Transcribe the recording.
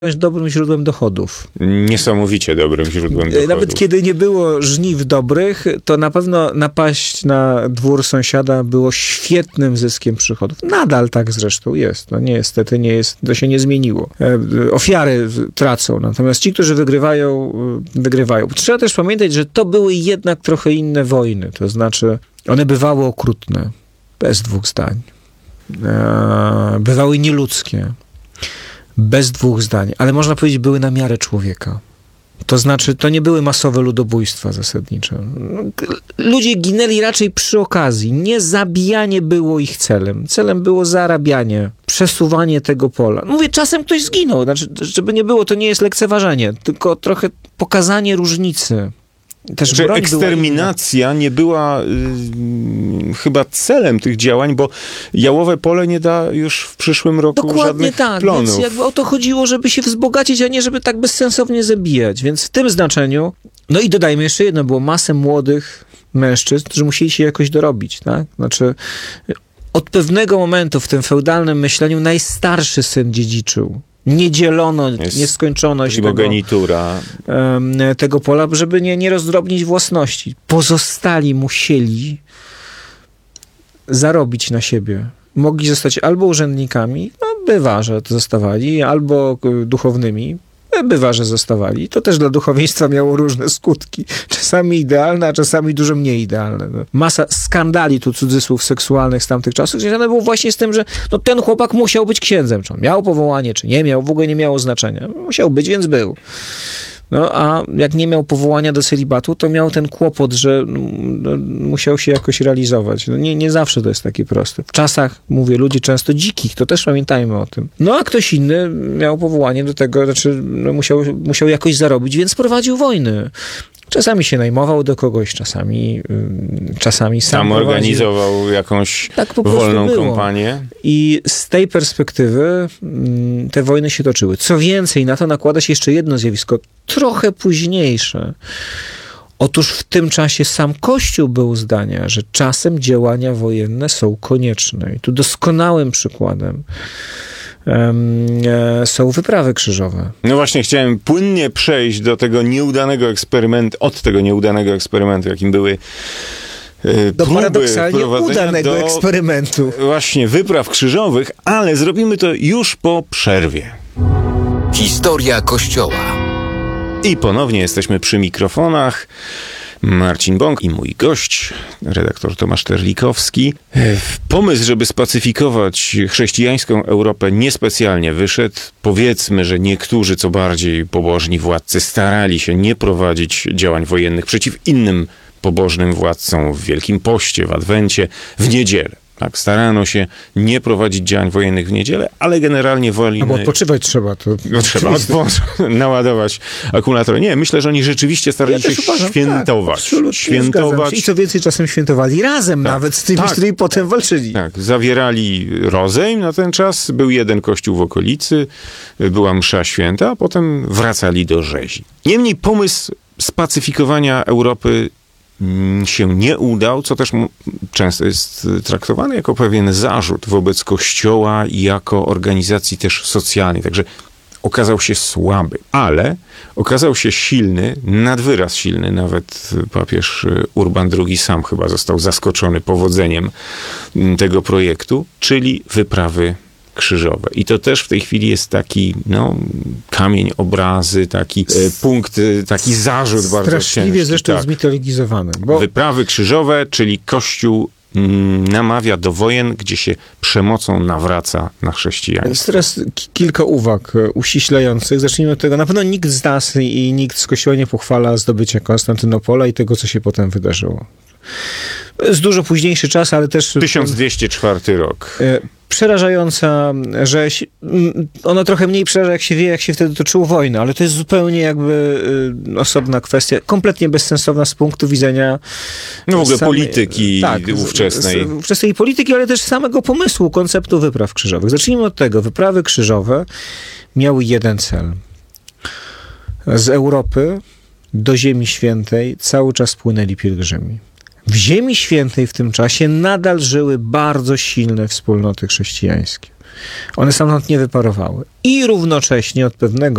dobrym źródłem dochodów. Niesamowicie dobrym źródłem dochodów. Nawet kiedy nie było żniw dobrych, to na pewno napaść na dwór sąsiada było świetnym zyskiem przychodów. Nadal tak zresztą jest. No niestety nie jest, to się nie zmieniło. Ofiary tracą, natomiast ci, którzy wygrywają, wygrywają. Trzeba też pamiętać, że to były jednak trochę inne wojny. To znaczy, one bywały okrutne, bez dwóch zdań. Bywały nieludzkie. Bez dwóch zdań, ale można powiedzieć, były na miarę człowieka. To znaczy, to nie były masowe ludobójstwa zasadnicze. Ludzie ginęli raczej przy okazji. Nie zabijanie było ich celem. Celem było zarabianie, przesuwanie tego pola. Mówię, czasem ktoś zginął. Znaczy, żeby nie było, to nie jest lekceważenie, tylko trochę pokazanie różnicy. Też czy eksterminacja nie była chyba celem tych działań, bo jałowe pole nie da już w przyszłym roku dokładnie żadnych tak, plonów. Więc jakby o to chodziło, żeby się wzbogacić, a nie żeby tak bezsensownie zabijać. Więc w tym znaczeniu, no i dodajmy jeszcze jedno, było masę młodych mężczyzn, którzy musieli się jakoś dorobić, tak? Znaczy, od pewnego momentu w tym feudalnym myśleniu najstarszy syn dziedziczył. Nie dzielono nieskończoność tego pola, żeby nie rozdrobnić własności. Pozostali musieli zarobić na siebie. Mogli zostać albo urzędnikami, no bywa, że to zostawali, albo duchownymi, bywa, że zostawali. To też dla duchowieństwa miało różne skutki. Czasami idealne, a czasami dużo mniej idealne. Masa skandali, tu cudzysłów, seksualnych z tamtych czasów, związane było właśnie z tym, że no, ten chłopak musiał być księdzem. Czy on miał powołanie, czy nie miał, w ogóle nie miało znaczenia. Musiał być, więc był. No, a jak nie miał powołania do celibatu, to miał ten kłopot, że musiał się jakoś realizować. No, nie zawsze to jest takie proste. W czasach, mówię, ludzi często dzikich, to też pamiętajmy o tym. No, a ktoś inny miał powołanie do tego, znaczy no, musiał jakoś zarobić, więc prowadził wojny. Czasami się najmował do kogoś, czasami sam organizował jakąś wolną kompanię. I z tej perspektywy te wojny się toczyły. Co więcej, na to nakłada się jeszcze jedno zjawisko, trochę późniejsze. Otóż w tym czasie sam Kościół był zdania, że czasem działania wojenne są konieczne. I tu doskonałym przykładem są wyprawy krzyżowe. No właśnie, chciałem płynnie przejść do tego nieudanego eksperymentu, jakim były do paradoksalnie udanego eksperymentu. Właśnie wypraw krzyżowych, ale zrobimy to już po przerwie. Historia Kościoła. I ponownie jesteśmy przy mikrofonach. Marcin Bąk i mój gość, redaktor Tomasz Terlikowski. Pomysł, żeby spacyfikować chrześcijańską Europę, niespecjalnie wyszedł. Powiedzmy, że niektórzy, co bardziej pobożni władcy, starali się nie prowadzić działań wojennych przeciw innym pobożnym władcom w Wielkim Poście, w Adwencie, w niedzielę. Tak, starano się nie prowadzić działań wojennych w niedzielę, ale generalnie woli... No bo odpoczywać trzeba. Trzeba naładować akumulator. Nie, myślę, że oni rzeczywiście starali się świętować. Tak, świętować. I co więcej, czasem świętowali razem nawet z tymi, z którymi potem walczyli. Tak, zawierali rozejm na ten czas. Był jeden kościół w okolicy, była msza święta, a potem wracali do rzezi. Niemniej pomysł spacyfikowania Europy się nie udał, co też często jest traktowane jako pewien zarzut wobec Kościoła i jako organizacji też socjalnej. Także okazał się słaby, ale okazał się silny, nad wyraz silny. Nawet papież Urban II sam chyba został zaskoczony powodzeniem tego projektu, czyli wyprawy krzyżowe. I to też w tej chwili jest taki kamień obrazy, taki punkt, taki zarzut bardzo ciężki. Straszliwie zresztą zmitologizowany. Wyprawy krzyżowe, czyli Kościół namawia do wojen, gdzie się przemocą nawraca na chrześcijaństwo. Teraz kilka uwag uściślających. Zacznijmy od tego. Na pewno nikt z nas i nikt z Kościoła nie pochwala zdobycia Konstantynopola i tego, co się potem wydarzyło. Jest dużo późniejszy czas, ale też... 1204 rok. Przerażająca rzeź. Ona trochę mniej przeraża, jak się wie, jak się wtedy toczyło wojnę, ale to jest zupełnie jakby osobna kwestia, kompletnie bezsensowna z punktu widzenia w ogóle polityki ówczesnej. Ówczesnej polityki, ale też samego pomysłu, konceptu wypraw krzyżowych. Zacznijmy od tego. Wyprawy krzyżowe miały jeden cel. Z Europy do Ziemi Świętej cały czas płynęli pielgrzymi. W Ziemi Świętej w tym czasie nadal żyły bardzo silne wspólnoty chrześcijańskie. One stamtąd nie wyparowały. I równocześnie od pewnego